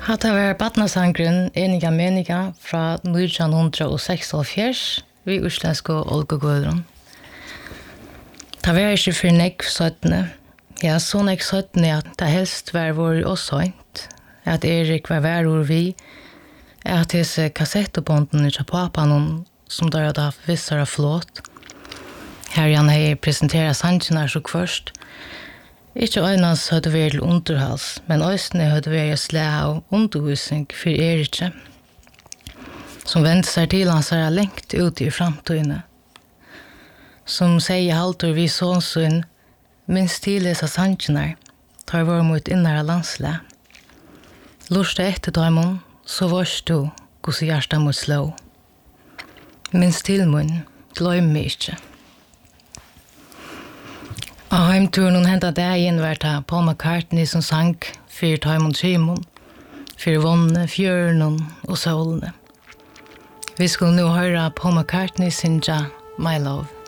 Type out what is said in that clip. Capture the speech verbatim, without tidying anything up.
Hatta var badnasangren Eniga Meniga fra nitton seksogfjørs vi uslenske Olgegødron. Det var ikke for nekv søttene. Ja, så nekv søttene at det helst var vår åsøynt. At Erik var værord vi. At disse kassettebåndene til papanen som der hadde haft visser av flåt. Her han har presenteret sannsjoner så først. Ikke øynens hadde vært til underhals, men øynene hadde vært slag av undervisning for Erik, som vendte seg til hans her lengt ut i fremtiden. Som sier halvtor vi sånsyn, minst tidligere sannsjoner, tar vår mot innere landslag. Lurste etter dømmen, så varst du, hvordan hjertet mot slå. Minst til mun, gløym meg ikke. Og heimturen hentet dagen var det Paul McCartney som sang for Taimund Simon, for vånne, fjørnen og solene. Vi skulle nå høre Paul McCartney synge My Love.